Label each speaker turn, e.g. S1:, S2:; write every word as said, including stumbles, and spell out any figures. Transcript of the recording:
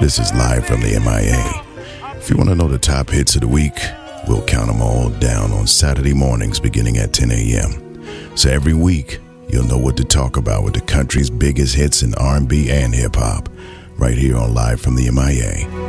S1: This is live from the M I A. If you want to know the top hits of the week, we'll count them all down on Saturday mornings beginning at ten a.m. So every week, you'll know what to talk about with the country's biggest hits in R and B and hip-hop, right here on Live from the M I A.